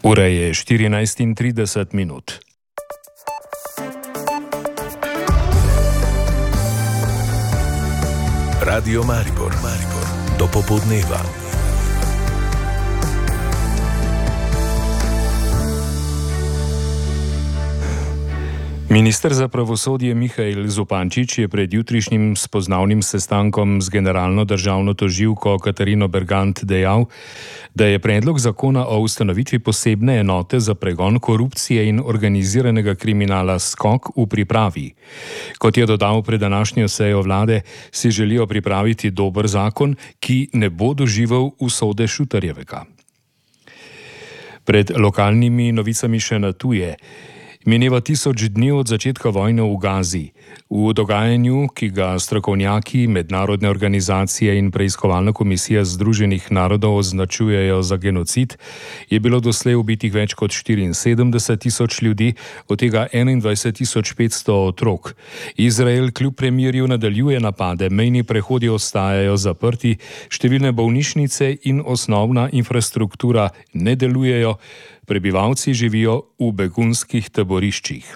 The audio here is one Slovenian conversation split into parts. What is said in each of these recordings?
Ura je 14:30. Radio Maribor, do popoldneva. Minister za pravosodje Mihael Zupančič je pred jutrišnjim spoznavnim sestankom z generalno državno tožilko Katarino Bergant dejal, da je predlog zakona o ustanovitvi posebne enote za pregon korupcije in organiziranega kriminala SKOK v pripravi. Kot je dodal pred današnjo sejo vlade, si želijo pripraviti dober zakon, ki ne bo doživel usode Šutarjevega. Pred lokalnimi novicami še na tuje. Mineva 1000 dni od začetka vojne v Gazi. V dogajanju, ki ga strokovnjaki, mednarodne organizacije in preiskovalna komisija Združenih narodov označujejo za genocid, je bilo doslej ubitih več kot 74.000 ljudi, od tega 21.500 otrok. Izrael kljub premirju nadaljuje napade, mejni prehodi ostajajo zaprti, številne bolnišnice in osnovna infrastruktura ne delujejo, prebivalci živijo v begunskih taboriščih.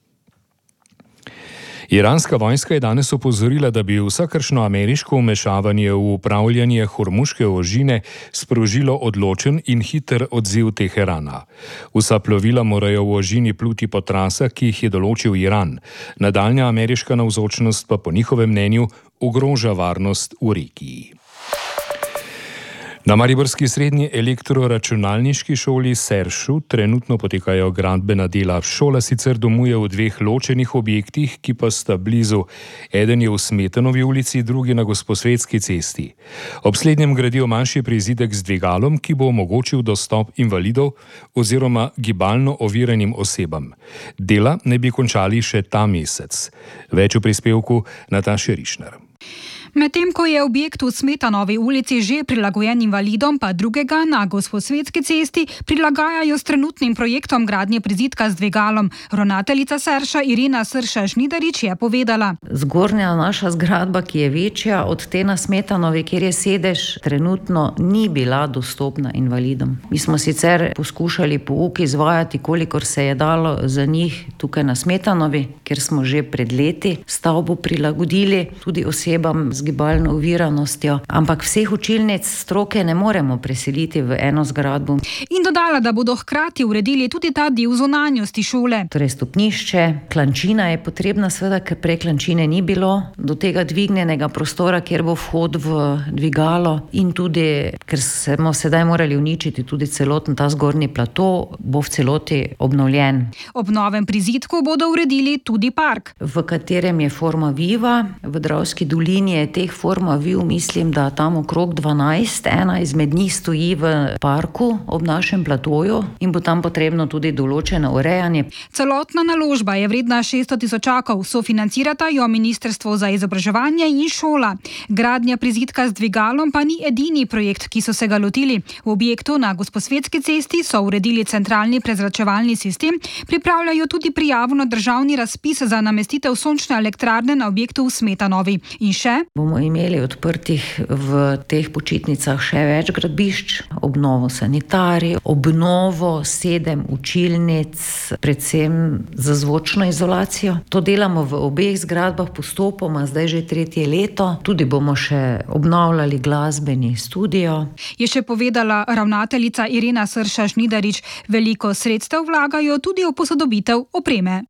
Iranska vojska je danes opozorila, da bi vsakršno ameriško vmešavanje v upravljanje Hormuške ožine sprožilo odločen in hiter odziv Teherana. Vsa plovila morajo v ožini pluti po trasah, ki jih je določil Iran. Nadaljnja ameriška navzočnost pa po njihovem mnenju ogroža varnost v regiji. Na mariborski srednji elektroračunalniški šoli Seršu trenutno potekajo gradbena dela. Šola sicer domuje v dveh ločenih objektih, ki pa sta blizu. Eden je v Smetanovi ulici, drugi na Gosposvetski cesti. Ob slednjem gradijo manjši prizidek z dvigalom, ki bo omogočil dostop invalidov oziroma gibalno oviranim osebam. Dela ne bi končali še ta mesec. Več v prispevku Nataše Rišner. Medtem ko je objekt v Smetanovi ulici že prilagojen invalidom, pa drugega na Gosposvetski cesti prilagajajo s trenutnim projektom gradnje prizidka z dvigalom. Ravnateljica Serša Irena Srša-Žnidarič je povedala: Zgornja naša zgradba, ki je večja od te na Smetanovi, kjer je sedež, trenutno ni bila dostopna invalidom. Mi smo sicer poskušali pouk izvajati, kolikor se je dalo za njih tukaj na Smetanovi, ker smo že pred leti stavbo prilagodili tudi osebam z gibalno oviranostjo, ampak vseh učilnic stroke ne moremo preseliti v eno zgradbo. In dodala, da bodo hkrati uredili tudi ta del zunanjosti šole. Torej stopnišče, klančina je potrebna, seveda, ker prej klančine ni bilo, do tega dvignjenega prostora, kjer bo vhod v dvigalo, in tudi, ker smo sedaj morali uničiti tudi celoten ta zgornji plato, bo v celoti obnovljen. Ob novem prizidku bodo uredili tudi park, v katerem je Forma Viva. V Dravski dolini je teh Forma Viv, mislim, da tam okrog 12, ena izmed njih stoji v parku ob našem platoju in bo tam potrebno tudi določeno urejanje. Celotna naložba je vredna 600.000, sofinancirata jo Ministrstvo za izobraževanje in šola. Gradnja prizidka z dvigalom pa ni edini projekt, ki so se ga lotili. V objektu na Gosposvetski cesti so uredili centralni prezračevalni sistem, pripravljajo tudi prijavo na državni razpis za namestitev sončne elektrarne na objektu v Smetanovi. In še bomo imeli odprtih v teh počitnicah še več gradbišč, obnovo sanitarij, obnovo 7 učilnic, predvsem za zvočno izolacijo. To delamo v obeh zgradbah postopoma, zdaj že 3. leto. Tudi bomo še obnavljali glasbeni studio. Je še povedala ravnateljica Irena Srša-Žnidarič. Veliko sredstev vlagajo tudi v posodobitev opreme.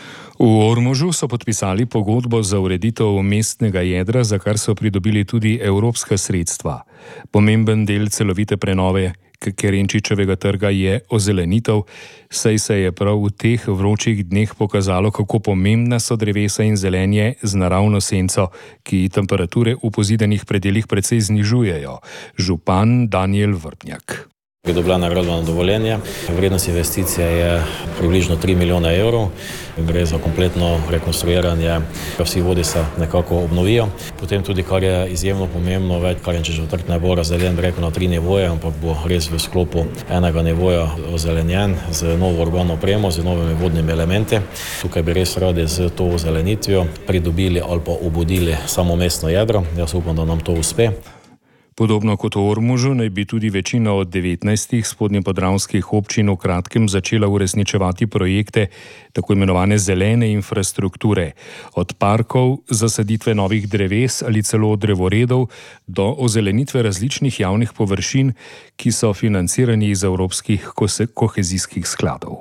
V Ormožu so podpisali pogodbo za ureditev mestnega jedra, za kar so pridobili tudi evropska sredstva. Pomemben del celovite prenove Kerenčičevega trga je ozelenitev, saj se je prav v teh vročih dneh pokazalo, kako pomembna so drevesa in zelenje z naravno senco, ki temperature v pozidanih predelih precej znižujejo. Župan Danijel Vrpnjak. Pridobljeno gradbeno dovoljenje. Vrednost investicije je približno 3 milijone evrov. Gre za kompletno rekonstruiranje, vsi vodi se nekako obnovijo. Potem tudi, kar je izjemno pomembno, Kerenčičev trg ne bo razdeljen na 3 nivoje, ampak bo res v sklopu enega nivoja ozelenjen z novo urbano opremo, z novimi vodnimi elementi. Tukaj bi res radi z to ozelenitvijo pridobili ali pa obudili samo mestno jedro. Jaz upam, da nam to uspe. Podobno kot v Ormožu naj bi tudi večina od 19 spodnjepodravskih občin v kratkem začela uresničevati projekte tako imenovane zelene infrastrukture, od parkov, zasaditve novih dreves ali celo drevoredov do ozelenitve različnih javnih površin, ki so financirani iz evropskih kohezijskih skladov.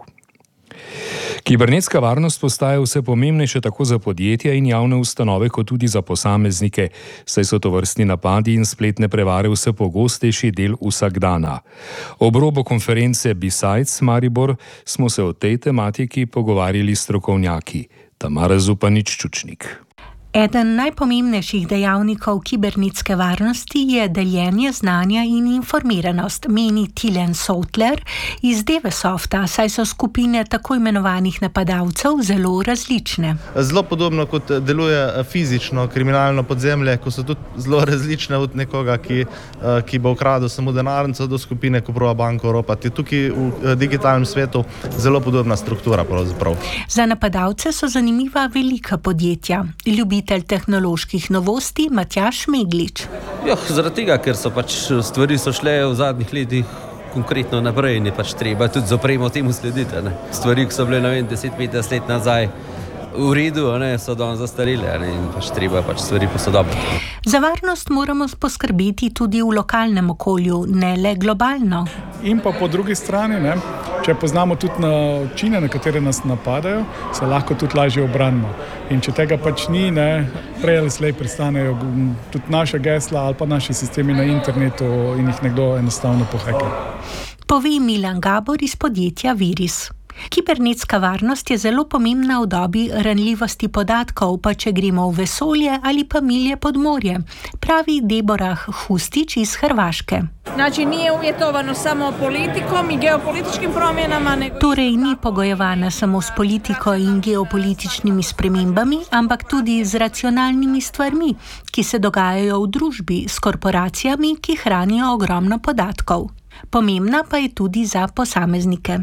Kibernetska varnost postaja vse pomembnejša tako za podjetja in javne ustanove, kot tudi za posameznike, saj so tovrstni napadi in spletne prevare vse pogostejši del vsakdana. Ob robu konference Besides Maribor smo se o tej tematiki pogovarjali s strokovnjaki. Tamara Zupanič-Čučnik. Eden najpomembnejših dejavnikov kibernetske varnosti je deljenje znanja in informiranost, meni Tilen Sotler iz Devesofta, saj so skupine tako imenovanih napadalcev zelo različne. Zelo podobno kot deluje fizično kriminalno podzemlje, ko so tudi zelo različne od nekoga, ki bo ukradel samo denarnico, do skupine, ko proba banko ropati. Tukaj v digitalnem svetu zelo podobna struktura pravzaprav. Za napadalce so zanimiva velika podjetja. Ljubitelj tehnoloških novosti Matjaž Meglič. Zaradi tega, ker so stvari so šle v zadnjih letih konkretno naprej in je treba tudi z opremo temu slediti. Stvari, ki so bile 10-15 let nazaj v redu, so danes zastarele in treba stvari posodobiti. Za varnost moramo poskrbeti tudi v lokalnem okolju, ne le globalno. In pa po drugi strani, če poznamo tudi načine, na katere nas napadajo, se lahko tudi lažje obranimo. In če tega ni, prej ali slej pristanejo tudi naše gesla ali pa naši sistemi na internetu in jih nekdo enostavno pohekla. Pove Milan Gabor iz podjetja Viris. Kibernetska varnost je zelo pomembna v dobi ranljivosti podatkov, pa če gremo v vesolje ali pa milje pod morje, pravi Deborah Hustić iz Hrvaške. Nije uvjetovano samo politikom i geopolitičkim promjenama, nego... Torej ni pogojevana samo s politiko in geopolitičnimi spremembami, ampak tudi z racionalnimi stvarmi, ki se dogajajo v družbi, s korporacijami, ki hranijo ogromno podatkov. Pomembna pa je tudi za posameznike.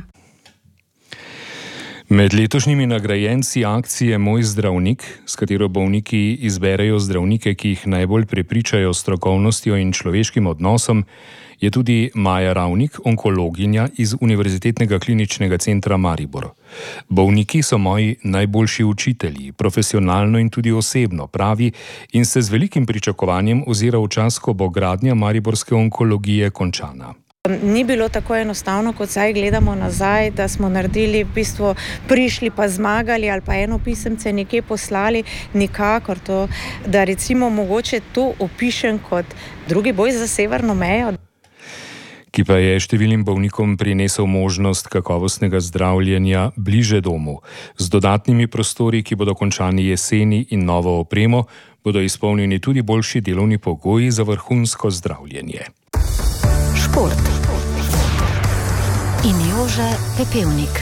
Med letošnjimi nagrajenci akcije Moj zdravnik, s katero bolniki izberejo zdravnike, ki jih najbolj prepričajo s strokovnostjo in človeškim odnosom, je tudi Maja Ravnik, onkologinja iz Univerzitetnega kliničnega centra Maribor. Bolniki so moji najboljši učitelji, profesionalno in tudi osebno, pravi, in se z velikim pričakovanjem ozira v čas, ko bo gradnja mariborske onkologije končana. Ni bilo tako enostavno, kot zdaj gledamo nazaj, da smo naredili, prišli pa zmagali ali pa eno pisemce nekje poslali, nikakor to, da recimo mogoče to opišem kot drugi boj za severno mejo. Ki pa je številnim bolnikom prinesel možnost kakovostnega zdravljenja bliže domu. Z dodatnimi prostori, ki bodo končani jeseni, in novo opremo, bodo izpolnjeni tudi boljši delovni pogoji za vrhunsko zdravljenje. Šport. In Jože Pepevnik.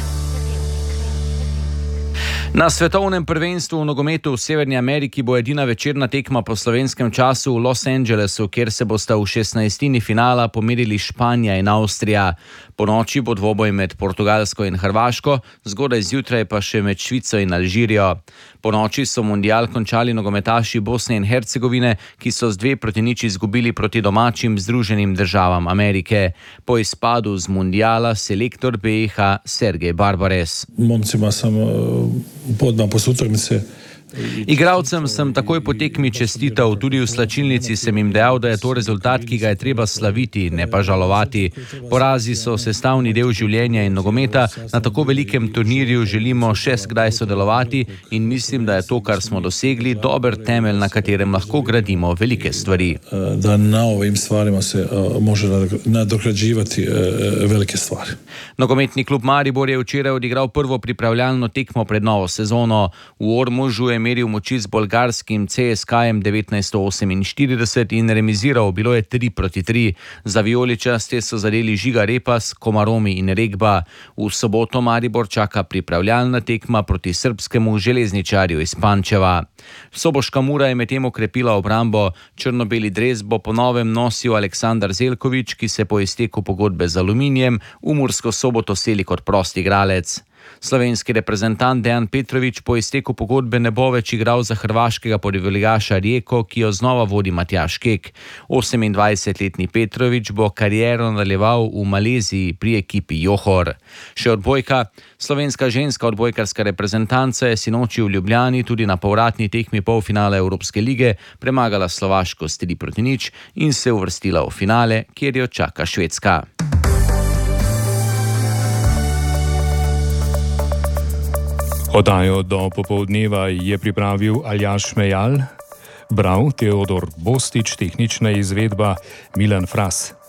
Na svetovnem prvenstvu v nogometu v Severni Ameriki bo edina večerna tekma po slovenskem času v Los Angelesu, kjer se bosta v 16. finala pomerili Španija in Avstrija. Po noči bo dvoboj med Portugalsko in Hrvaško, zgodaj zjutraj pa še med Švico in Alžirijo. Po noči so mundial končali nogometaši Bosne in Hercegovine, ki so z 2-0 izgubili proti domačim Združenim državam Amerike. Po izpadu z mundiala selektor BiH Sergej Barbares. Momcima sam podno posle utakmice. Igralcem sem takoj po tekmi čestital, tudi v slačilnici sem jim dejal, da je to rezultat, ki ga je treba slaviti, ne pa žalovati. Porazi so sestavni del življenja in nogometa, na tako velikem turnirju želimo še kdaj sodelovati in mislim, da je to, kar smo dosegli, dober temelj, na katerem lahko gradimo velike stvari. Da na ovim stvarima se može nadograđivati velike stvari. Nogometni klub Maribor je včeraj odigral prvo pripravljalno tekmo pred novo sezono. V Ormožu je meril moči z bolgarskim CSKA-jem 1948 in remiziral, bilo je 3-3. Za vijoličaste so zadeli Žiga Repas, Komaromi in Regba. V soboto Maribor čaka pripravljalna tekma proti srbskemu železničarju iz Pančeva. Soboška Mura je medtem okrepila obrambo. Črno-beli dres bo po novem nosil Aleksandar Zelković, ki se po izteku pogodbe z Aluminijem v Mursko Soboto seli kot prost igralec. Slovenski reprezentant Dejan Petrović po izteku pogodbe ne bo več igral za hrvaškega podveljaša Rijeko, ki jo znova vodi Matjaž Kek. 28-letni Petrović bo kariero nadaljeval v Maleziji pri ekipi Johor. Še odbojka. Slovenska ženska odbojkarska reprezentanca je sinoči v Ljubljani tudi na povratni tekmi polfinala Evropske lige premagala Slovaško s 3-0 in se uvrstila v finale, kjer jo čaka Švedska. Oddajo do popoldneva je pripravil Aljaž Mejal, bral Teodor Bostič, tehnična izvedba Milan Fras.